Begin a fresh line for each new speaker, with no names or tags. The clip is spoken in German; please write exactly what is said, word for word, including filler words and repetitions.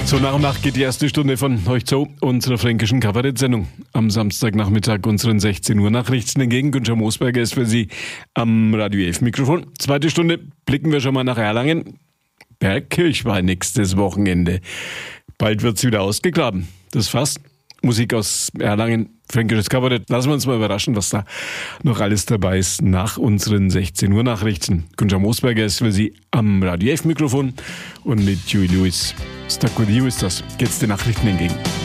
So nach und nach geht die erste Stunde von euch zu unserer fränkischen Kabarett-Sendung. Am Samstagnachmittag unseren sechzehn Uhr Nachrichten entgegen. Günther Moosberger ist für Sie am Radio elf Mikrofon. Zweite Stunde blicken wir schon mal nach Erlangen. Bergkirchweih nächstes Wochenende. Bald wird's wieder ausgegraben. Das Fass. Musik aus Erlangen, fränkisches Kabarett. Lassen wir uns mal überraschen, was da noch alles dabei ist nach unseren sechzehn Uhr Nachrichten. Günther Moosberger ist für Sie am Radio elf Mikrofon und mit Huey Lewis. Stuck with You ist das. Geht's den Nachrichten entgegen.